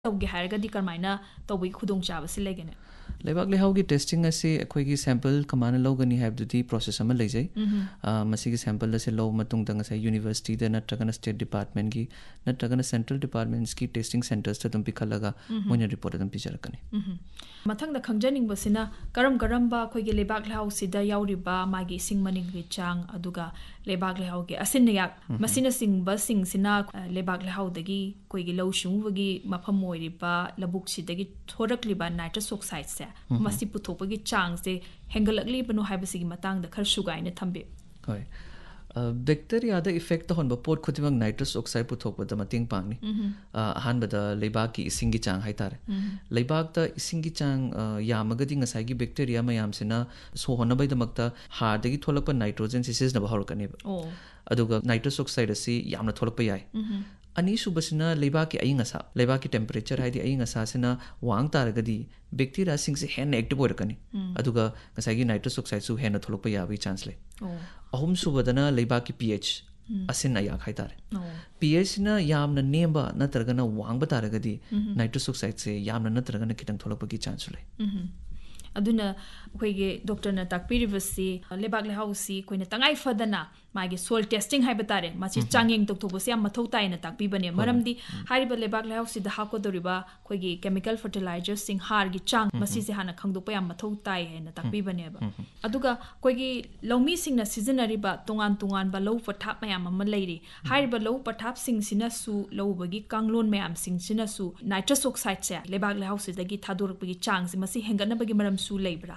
तौगे हारगदी करमाइना तौबी खुदोंग चाबसे लेगेने लेबाक लेहाउगी टेस्टिंग असे अखोइगी सैंपल कमाना लौगनी हाइबदुदी प्रोसेस अमा लेजै मसीगी सैंपल असे लौ मतुंग दंग असे यूनिवर्सिटी द नट्रगन स्टेट डिपार्टमेंट की नट्रगन सेंट्रल डिपार्टमेंट्स की testing centres Tadam पिखलगा Moina report Adam पिजरकनी मथंग the खंजनिंग बसिना करम करम बा अखोइगी लेबाक लेहाउ सिदा याउरिबा मागी सिंग मनिंग गे चांग अदुगा लेबाक लेहाउगे असिनया मसिना सिंग बसिंग सिना लेबाक लेहाउ दगी कोइगी लौ शुंगबगी मफम ओइरिबा लबुक सिदगी थोरकलिबा नाइट्रस ऑक्साइड से मसी पुथोपगी चांग से हेंगलकली बनो हाइबसिगी मतंग द खर सुगाइने थंबे होय बैक्टीरिया द इफेक्ट तो होनबा पोट खुतिमंग नाइट्रस ऑक्साइड पुथोपद मतिंग पांगनी अहानबद लेबाक की इसिंगी चांग हाइतारे लेबाक the इसिंगी Chang यामगदी ngसाइगी bacteria मयामसिना so होनबैदमक्ता हारदगी थोलक nitrogen सिसिस न बहरकनेब अदुगा नाइट्रस ऑक्साइड असि यामना थोलक याय अनीसुबसिना लेबाकी अयिंगसा लेबाकी टेम्परेचर हाइदि अयिंगसासिना वांग तारगदी बैक्टीरिया सिंगसे हेन एक्टिव ओरकनी अदुगा ngसाइगी नाइट्रस ऑक्साइड सु हेन थोलक याबी चांस ले अहुम सुबदना लेबाकी पीएच असिन अयाक हाइतारे पीएच ना यामना नेमबा नत्रगना वांग तारगदी नाइट्रस ऑक्साइड से यामना नत्रगना खितंग थोलकपगी चांस ले अदुना अखोइगे डॉक्टर ना ताकपिरिबसी लेबाक लेहाउसी कोइना तंगाई फदना मागे सोल टेस्टिंग हाइबा तारे माची चांगिंग तोथोबसे याम मथौ ताइना ताकपिबने मरमदी हारिबा लेबाक लेहाउसी द हाकोदोरिबा कोइगे केमिकल फर्टिलाइजर सिंग हारगी चांग मसी से हाना खंगदोपा याम मथौ ताइ हेना ताकपिबने बा अदुगा कोइगे लौमी सिंगना सिजनरिबा तोंगान तोंगान बा लौ पठाप मयाम अमा लेरी हारिबा लौ पठाप सिंग सिना सु लौबगी कांगलोन मयाम सिंग सिना सु नाइट्रस ऑक्साइड से लेबाक लेहाउसी दगी थादोरपगी चांग से मसी हेंगनबगी मरम सु लेब्रा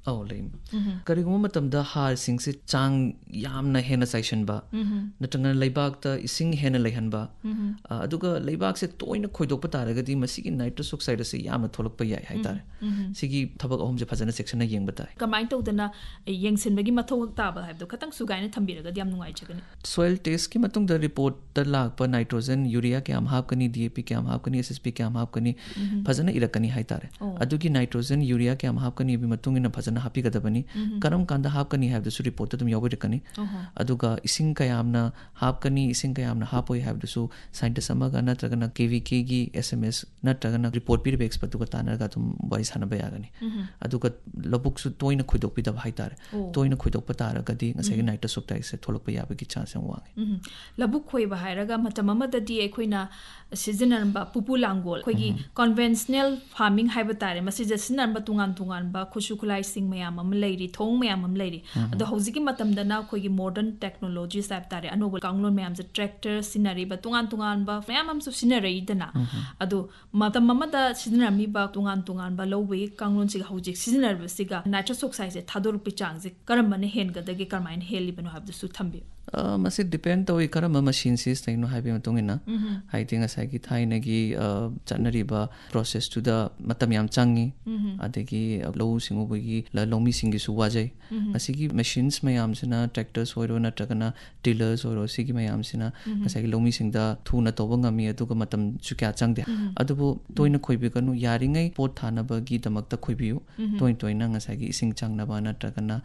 करिगुम मतमदा हार सिंग से चांग यामना हेना साइशनबा नत्रंगना लेबाक ता इसिंग हेना लेहनबा अदुगा लेबाक से तोइना खोइदोप तारगदी मसिगी नाइट्रस ऑक्साइड से यामना थोलक याय हाइतारे सिगी थबक अहम से फजना सेक्शन ना येंग बताय कमाइन तौदना येंगसिनबगी मथौ ताबा हाइबदो खतंग सुगाइना थंबिरगदी याम नुंगाइ जगनी सोइल टेस्ट की मतुंग द रिपोर्ट द लाग पर नाइट्रोजन यूरिया के आम हापकनी डीएपी के आम हापकनी एसएसपी के आम हापकनी फजना इरकनी हाइतारे अदुगी नाइट्रोजन यूरिया के आम हापकनी भी मतुंग इन फजना हापीगदबनी करम कांदा हापकनी हाइबदसु रिपोर्ट तुम यावरिकनी अदुगा इसिंग कयामना हापकनी इसिंग कयामना हापोय हाइबदसु साइंटिस्ट अमगा नत्रगना केवीके गी एसएमएस नत्रगना रिपोर्ट पिरबे एक्सपर्ट तुगा तानरगा तुम वाइ सानबा यागनी अदुगा लबुकसु तोइना खुइदोपिदब हाइतारे तोइना खुइदोप तारगदी ngसाइगी नाइट्रस ऑक्साइड से थोलक याबगी चांस वांगे लबुक खोइबा हाइरगा मतम अमददी एखोइना सिजनरबा पुपु लांगोल खोइगी कन्वेंशनल फार्मिंग हाइबा तारे मसि जसिनरबा तुंगान तुंगानबा खुशु खुलाइ सिंग मयाम अम लेरी थोंग मयाम अम लेरी अदो हौजिकी मतमदना खोइगी मॉडर्न टेक्नोलॉजी साइब तारे अनोबल कांगलोन मयाम जे ट्रैक्टर सिनरीबा तुंगान तुंगानबा मयाम अम सु सिनरैदना अदो मतम अमदा सिजनरमीबा तुंगान तुंगानबा लौबे कांगलोन सिगा हौजिक सिजनरबा सिगा नाइट्रस ऑक्साइड से थादोरपि चांग जे करमने हेनगदगे करमाइन हेलिबनो हाबदसु थंबे मसे डिपेंड तो करम machine sis Taino highway मतुंगिना हाइथिंग असाइगी थाइनगी चनरीबा process to the मतम याम चांगी अदगी लौ सिंगुबगी लौमी सिंगी सुवाजै असिगी मशीन्स मयाम सिना ट्रैक्टर्स होरो नत्रगना टिलर्स होरो सिगी मयाम सिना असाइगी लौमी सिंगदा थुना तोबंगमी अदुगा मतम चुक्या चांगदे अदुबो तोइना खोइबिगनु यारिङै पोट थानबगी दमकता खोइबियु तोइन तोइना असाइगी इसिंग चांगनबा नत्रगना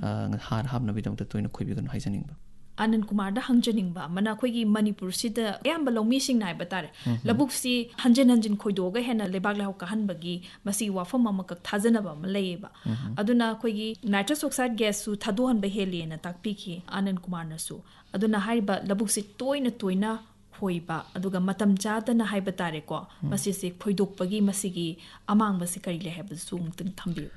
हार हाबनबिदमता तोइना खोइबिगनु हाइजनिंगबा आनंद कुमार दा हंजनिंगबा मना खोइगी मणिपुर सिदा याम लौमी सिंग नाइ बतारे लबुकसी हंजन हंजन खोइदोगा हेना लेबाक लेहाउ कहनबगी मसी वाफम अमकक थाजनबा म लेयेबा अदुना खोइगी नाइट्रस ऑक्साइड गैस सु थादोहनबा हेलियना ताकपीखी आनंद कुमार नसु अदुना हाइबा लबुकसी तोइना तोइना खोइबा अदुगा मतम चादना हाइबा तारे को मसी से खोइदोकपगी मसीगी अमांगबसी करि ले हाइबसु मुतंग थंबियो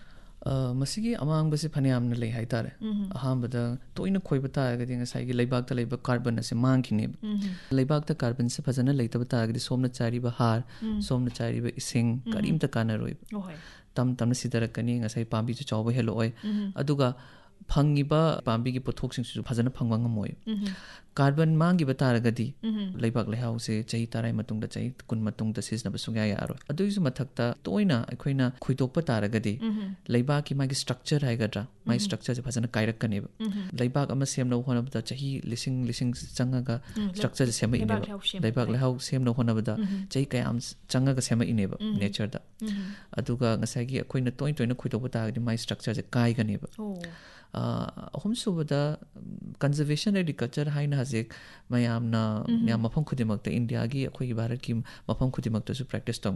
मसीगी अमांगबसी फनियामन ले हाइतारे अहांबदा तोइना खोइबा तारगदी ngसाइगी लेबाकता लेबा कार्बन असे मांगखिने लेबाकता कार्बन से फजना लेतबा तारगदी सोमना चारिबा हार सोमना चारिबा इसिंग करीमता कानरोय तम तम सिदरकनी ngसाइ पांबी च चावबा हेलोय अदुगा फंगिबा पांबी की पोथोक्सिंग सु फजना फंगवा ngमोय कार्बन मांगिबा तारगदी लेबाक लेहाउ से चही ताराय मतुंगदा चही कुन मतुंगदा सिजनबा सुंगा यारो अदुइसु मथक्ता तोइना अखोइना खुइदोकपा तारगदी लेबाक की मागी स्ट्रक्चर हाइगद्रा माई स्ट्रक्चर से फजना काइरकनेब लेबाक अमा सेमनो होनबदा चही लिसिंग लिसिंग चंगागा स्ट्रक्चर से सेम इनेब लेबाक लेहाउ सेमनो होनबदा चही कयाम चंगागा सेम इनेब नेचर दा अदुगा ngसाइगी अखोइना तोइन तोइना खुइदोकपा तारगदी माई स्ट्रक्चर से काइगनेब ꯑꯍꯨꯝꯁꯨꯕꯗ ꯀꯟꯖꯔꯕꯦꯁꯟ ꯑꯦꯒ꯭ꯔꯤꯀꯜꯆꯔ ꯍꯥꯏꯅ ꯍꯧꯖꯤꯛ ꯃꯌꯥꯝꯅ ꯃꯐꯝ ꯈꯨꯗꯤꯡꯃꯛꯇ ꯏꯟꯗꯤꯌꯥꯒꯤ ꯑꯩꯈꯣꯏꯒꯤ ꯚꯥꯔꯠꯀꯤ ꯃꯐꯝ ꯈꯨꯗꯤꯡꯃꯛꯇꯁꯨ ꯄ꯭ꯔꯦꯛꯇꯤꯁ ꯇꯧꯅꯩ